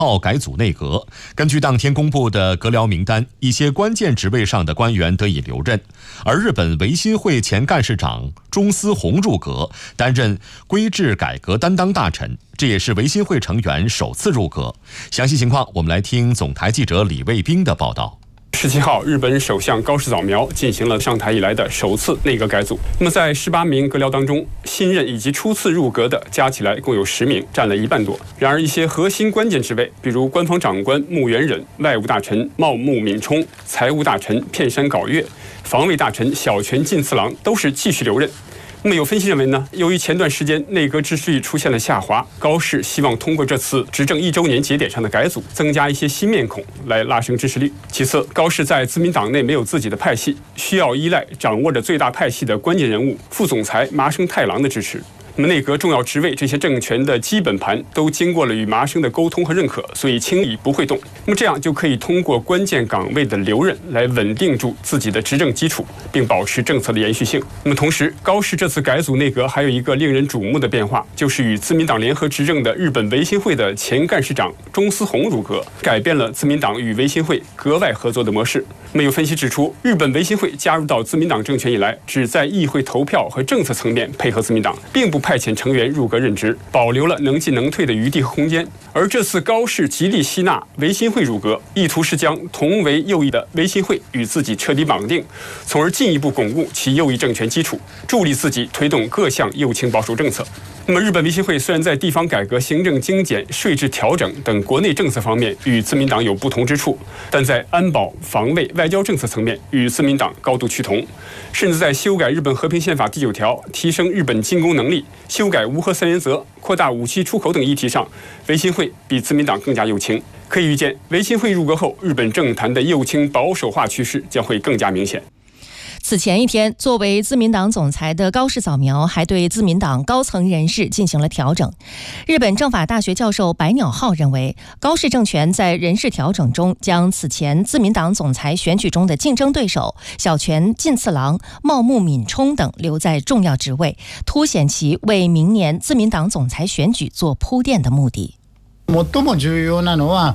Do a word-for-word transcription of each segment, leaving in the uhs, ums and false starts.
号改组内阁。根据当天公布的阁僚名单，一些关键职位上的官员得以留任，而日本维新会前干事长中司宏入阁，担任规制改革担当大臣，这也是维新会成员首次入阁。详细情况，我们来听总台记者李卫兵的报道。 十七号，日本首相高市早苗进行了上台以来的首次内阁改组。那么，在十八名阁僚当中，新任以及初次入阁的加起来共有十名，占了一半多。然而，一些核心关键职位，比如官方长官木原忍、外务大臣茂木敏充、财务大臣片山杲月、防卫大臣小泉进次郎都是继续留任。那么有分析认为呢，由于前段时间内阁秩序出现了下滑，高市希望通过这次执政一周年节点上的改组，增加一些新面孔来拉升支持率。其次，高市在自民党内没有自己的派系，需要依赖掌握着最大派系的关键人物副总裁麻生太郎的支持。那么内阁重要职位这些政权的基本盘都经过了与麻生的沟通和认可，所以轻易不会动。那么这样就可以通过关键岗位的留任来稳定住自己的执政基础，并保持政策的延续性。那么同时，高市这次改组内阁还有一个令人瞩目的变化，就是与自民党联合执政的日本维新会的前干事长中司宏入阁，改变了自民党与维新会阁外合作的模式。那么有分析指出，日本维新会加入到自民党政权以来，只在议会投票和政策层面配合自民党，并不派遣成员入阁任职，保留了能进能退的余地和空间。而这次高市极力吸纳维新会入阁，意图是将同为右翼的维新会与自己彻底绑定，从而进一步巩固其右翼政权基础，助力自己推动各项右倾保守政策。那么日本维新会虽然在地方改革、行政精简、税制调整等国内政策方面与自民党有不同之处，但在安保、防卫、外交政策层面与自民党高度趋同，甚至在修改日本和平宪法第九条、提升日本进攻能力、修改无核三原则、扩大武器出口等议题上，维新会比自民党更加右倾。可以预见，维新会入阁后，日本政坛的右倾保守化趋势将会更加明显。 此前一天，作为自民党总裁的高市早苗还对自民党高层人事进行了调整。日本政法大学教授白鸟浩认为，高市政权在人事调整中将此前自民党总裁选举中的竞争对手小泉进次郎、茂木敏充等留在重要职位，凸显其为明年自民党总裁选举做铺垫的目的。 最も重要なのは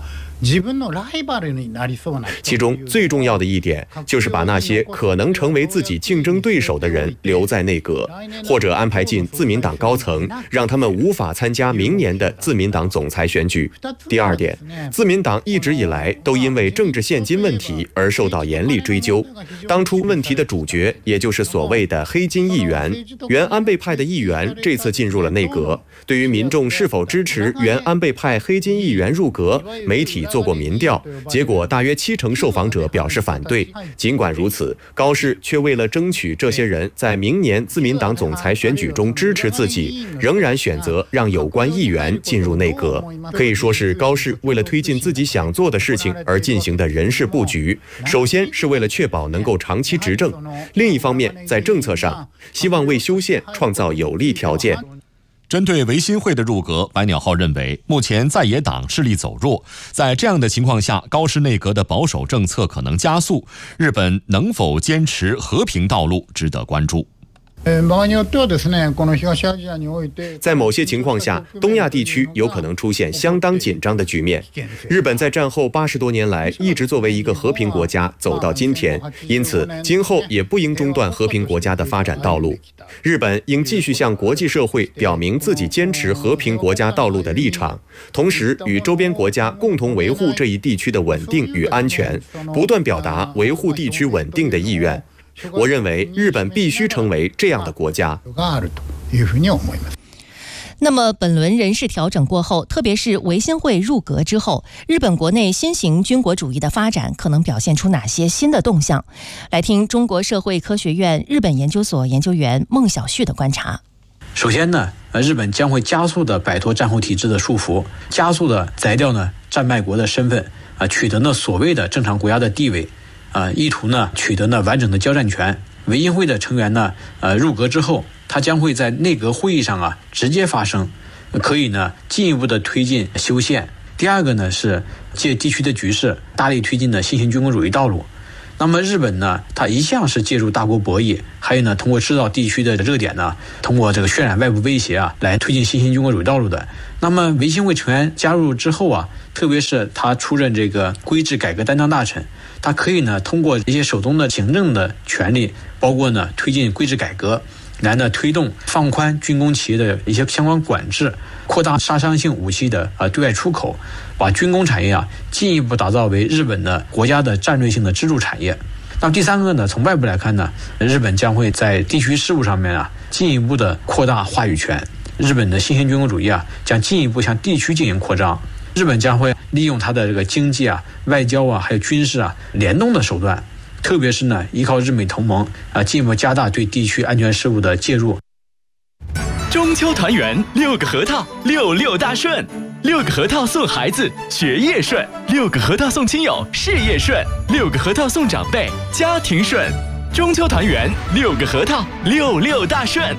其中最重要的一点就是把那些可能成为自己竞争对手的人留在内阁，或者安排进自民党高层，让他们无法参加明年的自民党总裁选举。第二点，自民党一直以来都因为政治现金问题而受到严厉追究，当初问题的主角也就是所谓的黑金议员，原安倍派的议员这次进入了内阁。对于民众是否支持原安倍派黑金议员入阁，媒体做过民调，结果大约七成受访者表示反对。尽管如此，高市却为了争取这些人在明年自民党总裁选举中支持自己，仍然选择让有关议员进入内阁。可以说是高市为了推进自己想做的事情而进行的人事布局，首先是为了确保能够长期执政，另一方面在政策上希望为修宪创造有利条件。 针对维新会的入阁，白鸟浩认为，目前在野党势力走弱，在这样的情况下，高市内阁的保守政策可能加速，日本能否坚持和平道路值得关注。 在某些情况下，东亚地区有可能出现相当紧张的局面。日本在战后八十多年来一直作为一个和平国家走到今天，因此今后也不应中断和平国家的发展道路。日本应继续向国际社会表明自己坚持和平国家道路的立场，同时与周边国家共同维护这一地区的稳定与安全，不断表达维护地区稳定的意愿。我认为日本必须成为这样的国家。 那么本轮人事调整过后，特别是维新会入阁之后，日本国内新型军国主义的发展可能表现出哪些新的动向？来听中国社会科学院日本研究所研究员孟晓旭的观察。 首先呢，日本将会加速的摆脱战后体制的束缚，加速的摘掉呢战败国的身份，啊，取得呢所谓的正常国家的地位。呃，意图呢取得呢完整的交战权。维新会的成员呢，呃入阁之后，他将会在内阁会议上啊直接发声，可以呢进一步的推进修宪。第二个呢是借地区的局势，大力推进的新型军国主义道路。 那么日本呢，它一向是借助大国博弈，还有呢，通过制造地区的热点呢，通过这个渲染外部威胁啊，来推进新型军国主义道路的。那么维新会成员加入之后啊，特别是他出任这个规制改革担当大臣，他可以呢，通过一些手中的行政的权利，包括呢，推进规制改革，来呢推动放宽军工企业的一些相关管制，扩大杀伤性武器的啊对外出口，把军工产业啊进一步打造为日本的国家的战略性的支柱产业。那么第三个呢，从外部来看呢，日本将会在地区事务上面啊进一步的扩大话语权。日本的新型军国主义啊将进一步向地区进行扩张。日本将会利用它的这个经济啊、外交啊，还有军事啊联动的手段，特别是呢依靠日美同盟啊，进一步加大对地区安全事务的介入。 中秋团圆，六个核桃，六六大顺。六个核桃送孩子，学业顺；六个核桃送亲友，事业顺；六个核桃送长辈，家庭顺。中秋团圆，六个核桃，六六大顺。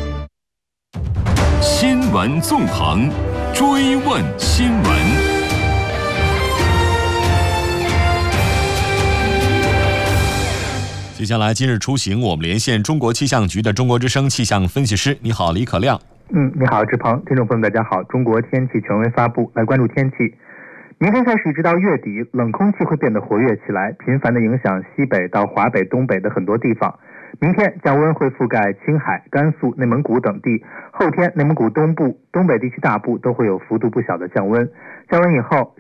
新闻纵横，追问新闻。 接下来今日出行，我们连线中国气象局的中国之声气象分析师。你好，李可亮。 嗯，你好，志鹏，听众朋友们，大家好。中国天气权威发布，来关注天气。明天开始一直到月底，冷空气会变得活跃起来，频繁地影响西北到华北、东北的很多地方。明天降温会覆盖青海、甘肃、内蒙古等地，后天内蒙古东部、东北地区大部都会有幅度不小的降温。降温以后